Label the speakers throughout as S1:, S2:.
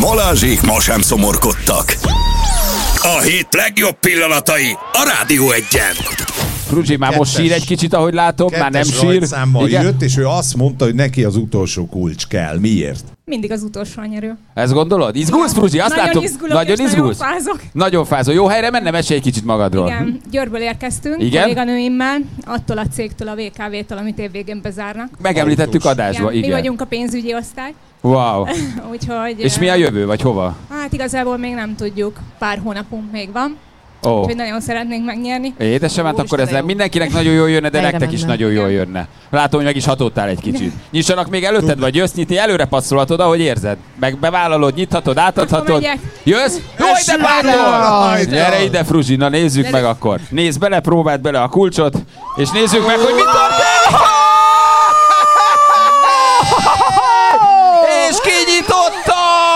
S1: Balázsék ma sem szomorkodtak. A hét legjobb pillanatai a Rádió Egyen.
S2: Fruzsi már most sír egy kicsit, ahogy látom, már nem sír.
S3: Igen? Jött, és ő azt mondta, hogy neki az utolsó kulcs kell. Miért?
S4: Mindig az utolsó a nyerő.
S2: Ezt gondolod? Izgulsz, Fruzsi? Azt látom. Nagyon izgulsz?
S4: Nagyon fázok.
S2: Nagyon fázol. Jó helyre menne? Mesélj egy kicsit magadról.
S4: Igen, Győrből érkeztünk, kolléganőimmel, attól a cégtől, a VKV-től, amit évvégén bezárnak.
S2: Megemlítettük adásba, igen.
S4: Mi vagyunk a pénzügyi osztály.
S2: Wow.
S4: Úgyhogy,
S2: és mi a jövő, vagy hova?
S4: Hát igazából még nem tudjuk. Pár hónapunk még van.
S2: Oh.
S4: Úgyhogy nagyon szeretnénk megnyerni.
S2: Édesem, hát akkor ez mindenkinek nagyon jól jönne, de nektek is nagyon jól jönne. Látom, hogy meg is hatottál egy kicsit. Nyissanak még előtted, vagy jössz nyitni, előre passzolhatod, ahogy érzed. Meg bevállalod, nyithatod, átadhatod. Jössz? Jó, ide bátor! Gyere ide, Fruzsi, na nézzük meg akkor. Nézd bele, próbáld bele a kulcsot, és nézzük meg, hogy mit történik! És kinyitotta!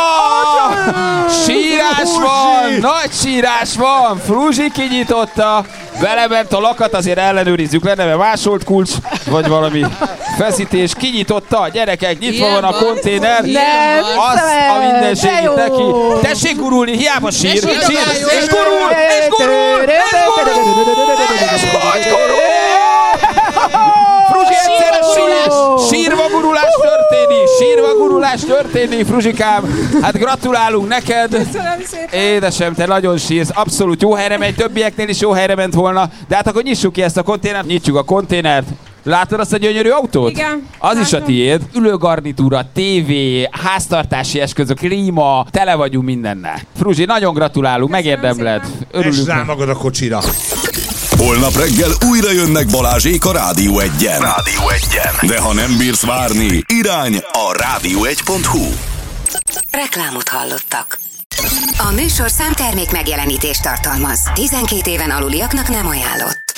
S2: Sírás van! Nagy sírás van! Fruzsi kinyitotta! Belement a lakat, azért ellenőrizzük le, neve másolt kulcs, vagy valami feszítés. Kinyitotta, gyerekek, nyitva van a konténer. Az a mindenségit neki. Tessék gurulni, hiába sír. És gurul! És gurul! És gurul! És gurul! Fruzsi egyszerre sírva gurulás történik, Fruzsikám. Hát gratulálunk neked.
S4: Köszönöm szépen.
S2: Édesem, te nagyon sírsz. Abszolút jó helyre megy, többieknél is jó helyre ment volna. De hát akkor nyissuk ki ezt a konténert. Nyitjuk a konténert. Látod azt a gyönyörű autót?
S4: Igen.
S2: Az látom. Is a tiéd. Ülőgarnitúra, tévé, háztartási eszközök, klíma, tele vagyunk mindennel. Fruzsi, nagyon gratulálunk, megérdemled. Örülünk.
S3: Esd rá magad a kocsira.
S1: Holnap reggel újra jönnek Balázsék a Rádió Egyen. De ha nem bírsz várni, irány a rádió1.hu.
S5: Reklámot hallottak. A műsorszám termék megjelenítést tartalmaz. 12 éven aluliaknak nem ajánlott.